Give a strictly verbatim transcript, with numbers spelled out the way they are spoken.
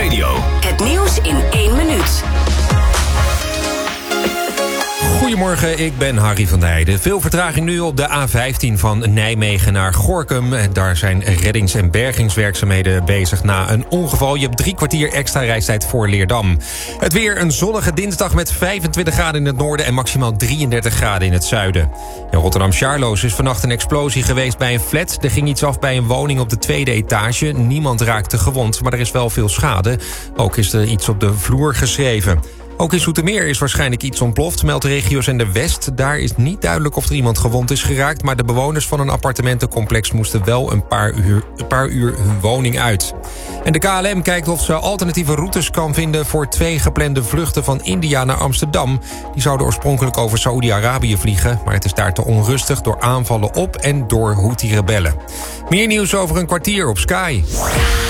Radio. Het nieuws in één minuut. Goedemorgen, ik ben Harry van der Heijden. Veel vertraging nu op de A vijftien van Nijmegen naar Gorinchem. Daar zijn reddings- en bergingswerkzaamheden bezig na een ongeval. Je hebt drie kwartier extra reistijd voor Leerdam. Het weer een zonnige dinsdag met vijfentwintig graden in het noorden... en maximaal drieëndertig graden in het zuiden. In Rotterdam-Charloes is vannacht een explosie geweest bij een flat. Er ging iets af bij een woning op de tweede etage. Niemand raakte gewond, maar er is wel veel schade. Ook is er iets op de vloer geschreven. Ook in Zoetermeer is waarschijnlijk iets ontploft, meldt Regiozender West. Daar is niet duidelijk of er iemand gewond is geraakt... maar de bewoners van een appartementencomplex moesten wel een paar uur, een paar uur hun woning uit. En de K L M kijkt of ze alternatieve routes kan vinden... voor twee geplande vluchten van India naar Amsterdam. Die zouden oorspronkelijk over Saoedi-Arabië vliegen... maar het is daar te onrustig door aanvallen op en door Houthi-rebellen. Meer nieuws over een kwartier op Sky.